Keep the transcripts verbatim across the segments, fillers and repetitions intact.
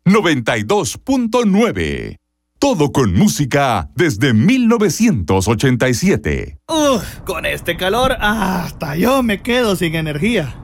noventa y dos punto nueve. Todo con música desde mil novecientos ochenta y siete. Uf, con este calor hasta yo me quedo sin energía.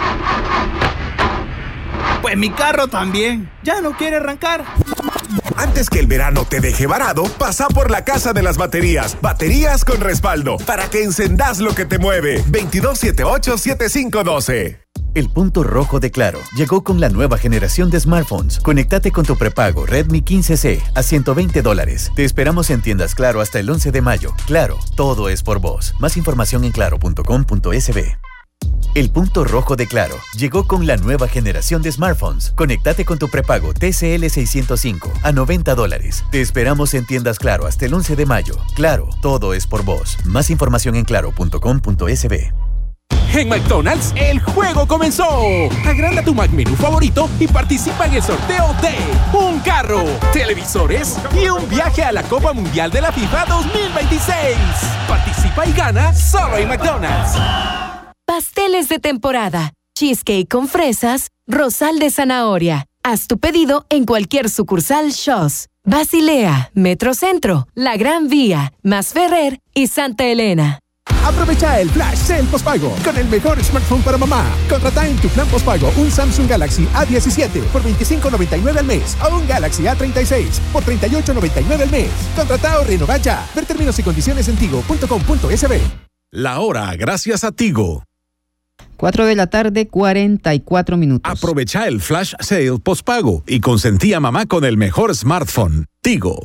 Pues mi carro también, ya no quiere arrancar. Antes que el verano te deje varado, pasa por la Casa de las Baterías. Baterías con respaldo, para que encendas lo que te mueve. veintidós setenta y ocho setenta y cinco doce. El punto rojo de Claro llegó con la nueva generación de smartphones. Conéctate con tu prepago Redmi quince C a ciento veinte dólares. Te esperamos en tiendas Claro hasta el once de mayo. Claro, todo es por vos. Más información en claro punto com punto es be. El punto rojo de Claro llegó con la nueva generación de smartphones. Conéctate con tu prepago T C L seiscientos cinco a noventa dólares. Te esperamos en tiendas Claro hasta el once de mayo. Claro, todo es por vos. Más información en claro punto com punto es be. En McDonald's, el juego comenzó. Agranda tu McMenú favorito y participa en el sorteo de un carro, televisores y un viaje a la Copa Mundial de la FIFA dos mil veintiséis. Participa y gana solo en McDonald's. Pasteles de temporada, cheesecake con fresas, rosal de zanahoria. Haz tu pedido en cualquier sucursal Shaw's, Basilea, Metrocentro, La Gran Vía, Masferrer y Santa Elena. Aprovecha el Flash Sale Postpago con el mejor smartphone para mamá. Contrata en tu plan postpago un Samsung Galaxy A diecisiete por veinticinco noventa y nueve al mes o un Galaxy A treinta y seis por treinta y ocho noventa y nueve al mes. Contrata o renova ya. Ver términos y condiciones en tigo punto com punto es be. La hora gracias a Tigo. cuatro de la tarde, cuarenta y cuatro minutos. Aprovecha el Flash Sale Postpago y consentí a mamá con el mejor smartphone. Tigo.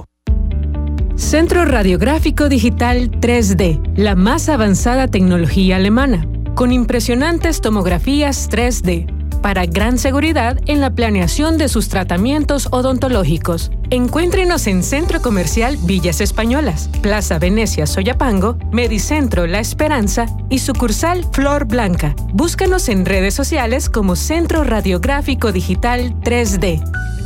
Centro Radiográfico Digital tres D, la más avanzada tecnología alemana, con impresionantes tomografías tres D, para gran seguridad en la planeación de sus tratamientos odontológicos. Encuéntrenos en Centro Comercial Villas Españolas, Plaza Venecia Soyapango, Medicentro La Esperanza y sucursal Flor Blanca. Búscanos en redes sociales como Centro Radiográfico Digital tres D.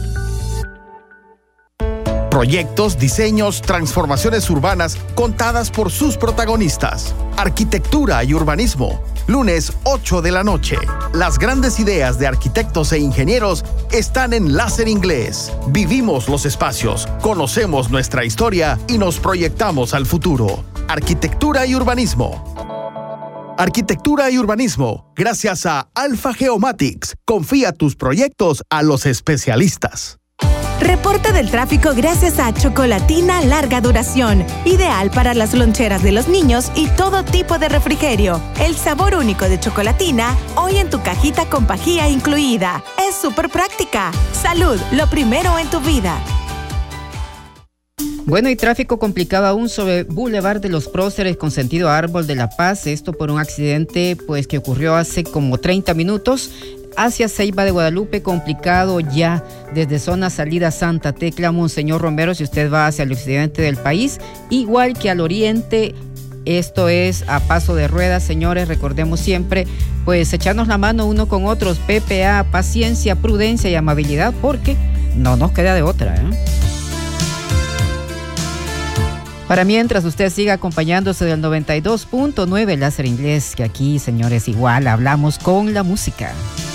Proyectos, diseños, transformaciones urbanas contadas por sus protagonistas. Arquitectura y urbanismo. Lunes ocho de la noche. Las grandes ideas de arquitectos e ingenieros están en Láser Inglés. Vivimos los espacios, conocemos nuestra historia y nos proyectamos al futuro. Arquitectura y urbanismo. Arquitectura y urbanismo. Gracias a Alpha Geomatics. Confía tus proyectos a los especialistas. Reporte del tráfico gracias a Chocolatina Larga Duración, ideal para las loncheras de los niños y todo tipo de refrigerio. El sabor único de Chocolatina, hoy en tu cajita con pajilla incluida. Es súper práctica. Salud, lo primero en tu vida. Bueno, y tráfico complicado aún sobre Boulevard de los Próceres con sentido Árbol de la Paz. Esto por un accidente pues que ocurrió hace como treinta minutos. Hacia Ceiba de Guadalupe, complicado ya desde zona salida Santa Tecla, Monseñor Romero, si usted va hacia el occidente del país, igual que al oriente. Esto es a paso de ruedas, señores, recordemos siempre, pues echarnos la mano uno con otros, P P A, paciencia, prudencia y amabilidad, porque no nos queda de otra, ¿eh? Para mientras usted siga acompañándose del noventa y dos punto nueve Láser Inglés, que aquí, señores, igual hablamos con la música.